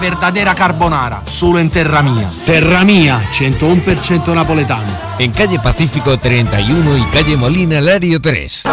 Verdadera carbonara, solo en Terra Mia. Terra Mia, 101% napoletano. En calle Pacífico 31 y calle Molina Lario 3.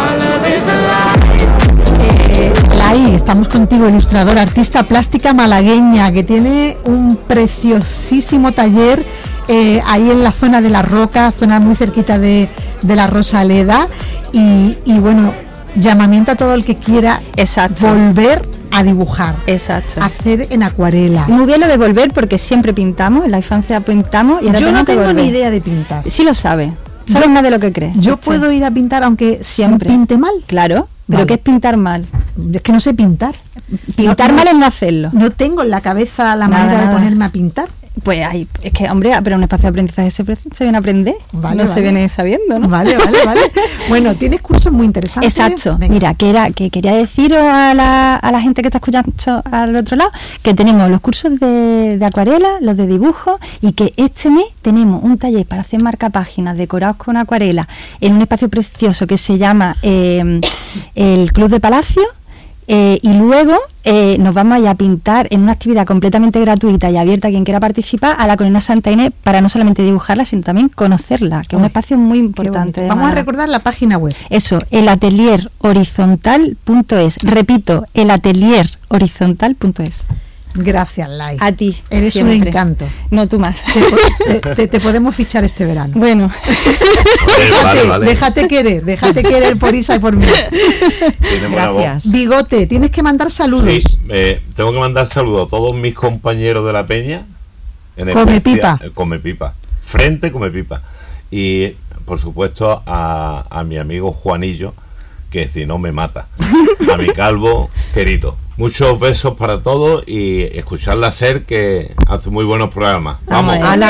Lai, estamos contigo, ilustradora, artista plástica malagueña, que tiene un preciosísimo taller ahí en la zona de La Roca, zona muy cerquita de la Rosaleda. Y bueno, llamamiento a todo el que quiera volver a dibujar, hacer en acuarela. Muy bien lo de volver, porque siempre pintamos, en la infancia pintamos y ahora yo no tengo ni idea de pintar. Sí lo sabes más de lo que crees. Yo puedo ir a pintar aunque siempre pinte mal. Claro, pero ¿qué es pintar mal? Es que no sé pintar. Pintar mal es no hacerlo. No tengo en la cabeza la manera de ponerme a pintar. Pues es que, hombre, pero un espacio de aprendizaje se viene a aprender, se viene sabiendo, ¿no? Vale. Bueno, tienes cursos muy interesantes. Exacto. Venga. Mira, que quería deciros a la gente que está escuchando al otro lado que tenemos los cursos de acuarela, los de dibujo, y que este mes tenemos un taller para hacer marcapáginas decorados con acuarela en un espacio precioso que se llama el Club de Palacio. Y luego nos vamos a ir a pintar en una actividad completamente gratuita y abierta a quien quiera participar a la Colina Santa Inés, para no solamente dibujarla, sino también conocerla, que es un espacio muy importante. Vamos a recordar la página web. Eso, elatelierhorizontal.es. Repito, elatelierhorizontal.es. Gracias, Lai. A ti. Eres siempre un encanto. No, tú más. Te podemos fichar este verano. Bueno. Vale. Déjate querer por Isa y por mí. Gracias. Bigote, tienes que mandar saludos. Sí, tengo que mandar saludos a todos mis compañeros de la peña. Come pipa. Come pipa. Frente Come pipa. Y, por supuesto, a mi amigo Juanillo, que si no me mata. A mi calvo querido. Muchos besos para todos y escuchar la SER, que hace muy buenos programas. Vamos. ¡Bravo!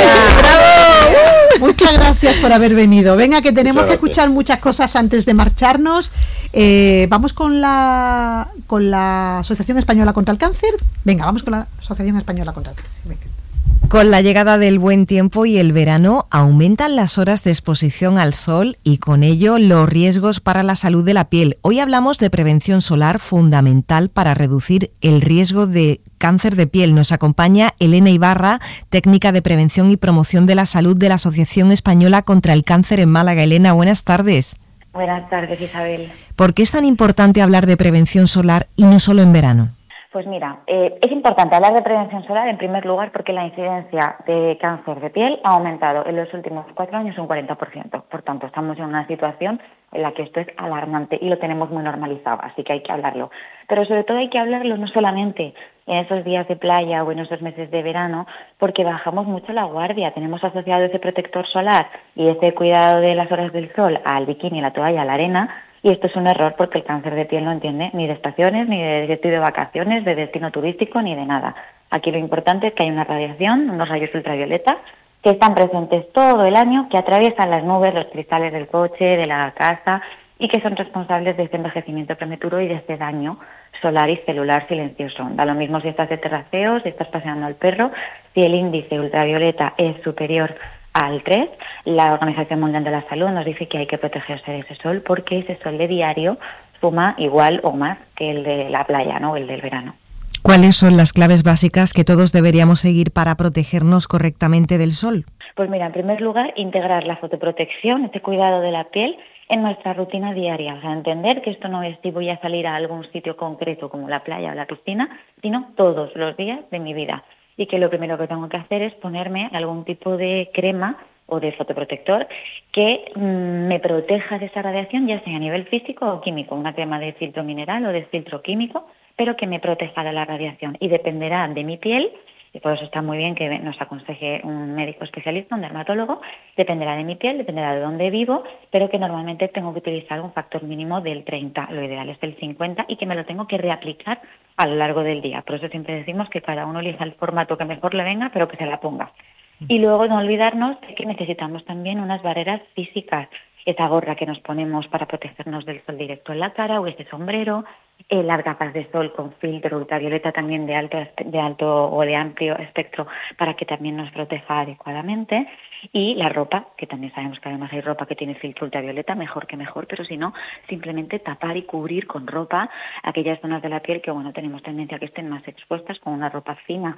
Muchas gracias por haber venido. Venga, que tenemos que escuchar muchas cosas antes de marcharnos. Vamos con la Asociación Española contra el Cáncer. Venga, vamos con la Asociación Española contra el Cáncer. Venga. Con la llegada del buen tiempo y el verano, aumentan las horas de exposición al sol y con ello los riesgos para la salud de la piel. Hoy hablamos de prevención solar, fundamental para reducir el riesgo de cáncer de piel. Nos acompaña Elena Ibarra, técnica de prevención y promoción de la salud de la Asociación Española contra el Cáncer en Málaga. Elena, buenas tardes. Buenas tardes, Isabel. ¿Por qué es tan importante hablar de prevención solar y no solo en verano? Pues mira, es importante hablar de prevención solar en primer lugar porque la incidencia de cáncer de piel ha aumentado en los últimos 4 años un 40%. Por tanto, estamos en una situación en la que esto es alarmante y lo tenemos muy normalizado, así que hay que hablarlo. Pero sobre todo hay que hablarlo no solamente en esos días de playa o en esos meses de verano, porque bajamos mucho la guardia. Tenemos asociado ese protector solar y ese cuidado de las horas del sol al bikini, la toalla, a la arena. Y esto es un error porque el cáncer de piel no entiende ni de estaciones, ni de destino de vacaciones, de destino turístico, ni de nada. Aquí lo importante es que hay una radiación, unos rayos ultravioleta, que están presentes todo el año, que atraviesan las nubes, los cristales del coche, de la casa, y que son responsables de este envejecimiento prematuro y de este daño solar y celular silencioso. Da lo mismo si estás de terraceo, si estás paseando al perro, si el índice ultravioleta es superior al 3, la Organización Mundial de la Salud nos dice que hay que protegerse de ese sol porque ese sol de diario suma igual o más que el de la playa, ¿no? El del verano. ¿Cuáles son las claves básicas que todos deberíamos seguir para protegernos correctamente del sol? Pues mira, en primer lugar, integrar la fotoprotección, este cuidado de la piel, en nuestra rutina diaria. O sea, entender que esto no es si voy a salir a algún sitio concreto como la playa o la piscina, sino todos los días de mi vida. Y que lo primero que tengo que hacer es ponerme algún tipo de crema o de fotoprotector que me proteja de esa radiación, ya sea a nivel físico o químico, una crema de filtro mineral o de filtro químico, pero que me proteja de la radiación. Y dependerá de mi piel, y por eso está muy bien que nos aconseje un médico especialista, un dermatólogo, dependerá de mi piel, dependerá de dónde vivo, pero que normalmente tengo que utilizar un factor mínimo del 30, lo ideal es el 50, y que me lo tengo que reaplicar a lo largo del día. Por eso siempre decimos que cada uno elija el formato que mejor le venga, pero que se la ponga. Y luego no olvidarnos de que necesitamos también unas barreras físicas. esa gorra que nos ponemos para protegernos del sol directo en la cara o ese sombrero, las gafas de sol con filtro ultravioleta también de alto o de amplio espectro para que también nos proteja adecuadamente, y la ropa, que también sabemos que además hay ropa que tiene filtro ultravioleta, mejor que mejor, pero si no, simplemente tapar y cubrir con ropa aquellas zonas de la piel que, bueno, tenemos tendencia a que estén más expuestas, con una ropa fina